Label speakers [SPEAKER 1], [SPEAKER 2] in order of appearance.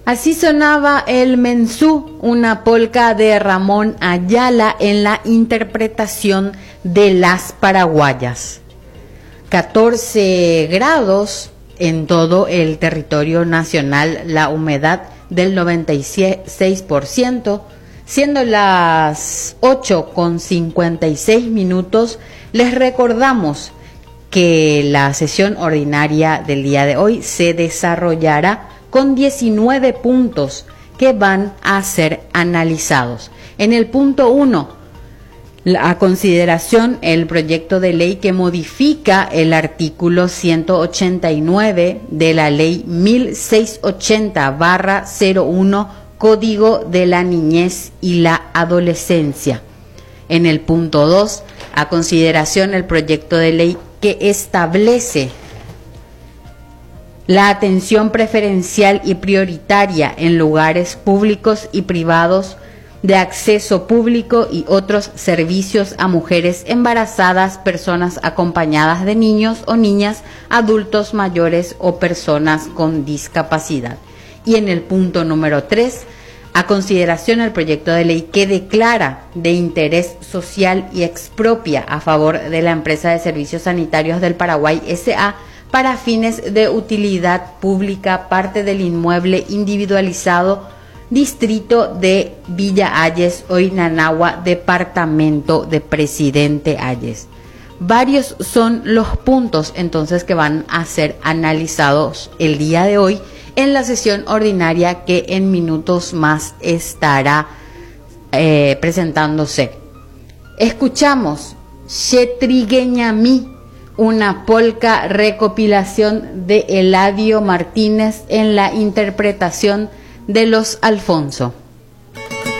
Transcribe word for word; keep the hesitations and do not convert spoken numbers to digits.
[SPEAKER 1] Así sonaba el Mensú, una polca de Ramón Ayala en la interpretación de Las Paraguayas. catorce grados en todo el territorio nacional, la humedad del noventa y seis por ciento, siendo las ocho con cincuenta y seis minutos. Les recordamos que la sesión ordinaria del día de hoy se desarrollará con diecinueve puntos que van a ser analizados. En el punto uno, a consideración el proyecto de ley que modifica el artículo ciento ochenta y nueve de la ley mil seiscientos ochenta barra cero uno, Código de la Niñez y la Adolescencia. En el punto dos, a consideración el proyecto de ley que establece la atención preferencial y prioritaria en lugares públicos y privados de acceso público y otros servicios a mujeres embarazadas, personas acompañadas de niños o niñas, adultos mayores o personas con discapacidad. Y en el punto número tres, a consideración el proyecto de ley que declara de interés social y expropia a favor de la empresa de servicios sanitarios del Paraguay S A para fines de utilidad pública parte del inmueble individualizado distrito de Villa Ayes, Oinanagua, departamento de Presidente Ayes. Varios son los puntos entonces que van a ser analizados el día de hoy en la sesión ordinaria que en minutos más estará eh, presentándose. Escuchamos Chetrigueñamí, una polca recopilación de Eladio Martínez en la interpretación de Los Alfonso.